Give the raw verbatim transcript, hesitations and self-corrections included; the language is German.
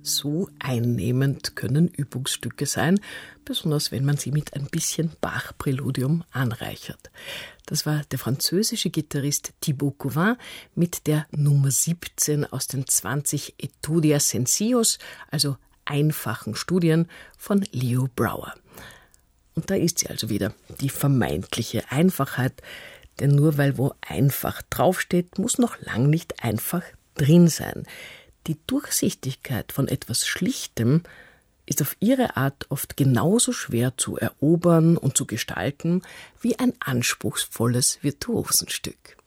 So einnehmend können Übungsstücke sein, besonders wenn man sie mit ein bisschen Bach-Präludium anreichert. Das war der französische Gitarrist Thibaut Couvin mit der Nummer siebzehn aus den zwanzig Etudias Sencillos, also einfachen Studien von Leo Brouwer. Und da ist sie also wieder, die vermeintliche Einfachheit, denn nur weil wo einfach draufsteht, muss noch lang nicht einfach drin sein. Die Durchsichtigkeit von etwas Schlichtem ist auf ihre Art oft genauso schwer zu erobern und zu gestalten wie ein anspruchsvolles Virtuosenstück.